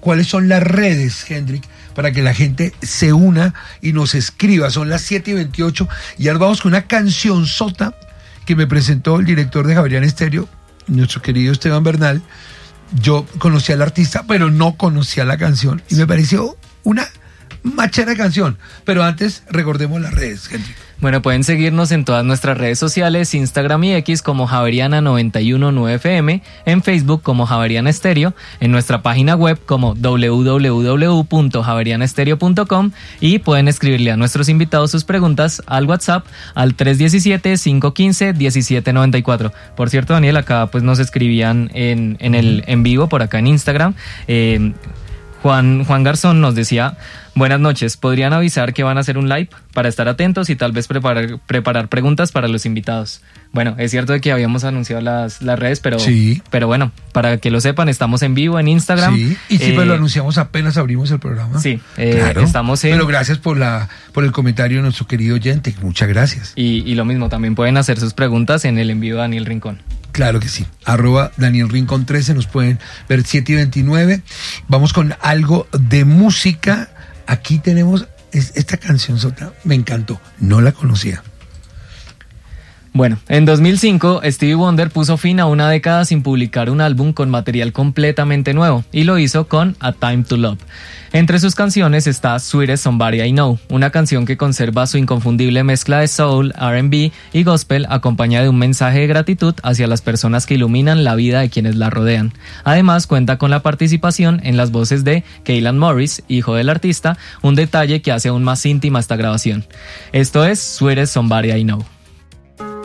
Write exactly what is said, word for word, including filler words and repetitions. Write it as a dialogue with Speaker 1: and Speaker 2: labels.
Speaker 1: cuáles son las redes, Hendrik, para que la gente se una y nos escriba. Son las siete y veintiocho y ahora vamos con una canción sota que me presentó el director de Javeriana Estéreo, nuestro querido Esteban Bernal. Yo conocía al artista, pero no conocía la canción y me pareció una machera canción. Pero antes, recordemos las redes, Hendrik.
Speaker 2: Bueno, pueden seguirnos en todas nuestras redes sociales, Instagram y X como Javeriana noventa y uno punto nueve F M, en Facebook como Javeriana Estéreo, en nuestra página web como doble u doble u doble u punto javeriana estéreo punto com y pueden escribirle a nuestros invitados sus preguntas al WhatsApp al tres uno siete, cinco uno cinco, uno siete nueve cuatro. Por cierto, Daniel, acá pues nos escribían en, en el en vivo por acá en Instagram. Eh, Juan, Juan Garzón nos decía: buenas noches, ¿podrían avisar que van a hacer un live para estar atentos y tal vez preparar, preparar preguntas para los invitados? Bueno, es cierto de que habíamos anunciado las, las redes, pero, sí. pero bueno, para que lo sepan, estamos en vivo en Instagram.
Speaker 1: Sí, y siempre eh, lo anunciamos apenas abrimos el programa.
Speaker 2: Sí, eh,
Speaker 1: claro,
Speaker 2: estamos en...
Speaker 1: Pero gracias por, la, por el comentario de nuestro querido oyente, muchas gracias.
Speaker 2: Y, y lo mismo, también pueden hacer sus preguntas en el envío de Daniel Rincón.
Speaker 1: Claro que sí, arroba Daniel Rincón trece, nos pueden ver siete y veintinueve. Vamos con algo de música. Aquí tenemos esta canción sota, me encantó, no la conocía.
Speaker 2: Bueno, en dos mil cinco, Stevie Wonder puso fin a una década sin publicar un álbum con material completamente nuevo, y lo hizo con A Time to Love. Entre sus canciones está Sweetest Somebody I Know, una canción que conserva su inconfundible mezcla de soul, R and B y gospel, acompañada de un mensaje de gratitud hacia las personas que iluminan la vida de quienes la rodean. Además, cuenta con la participación en las voces de Kaylan Morris, hijo del artista, un detalle que hace aún más íntima esta grabación. Esto es Sweetest Somebody I Know.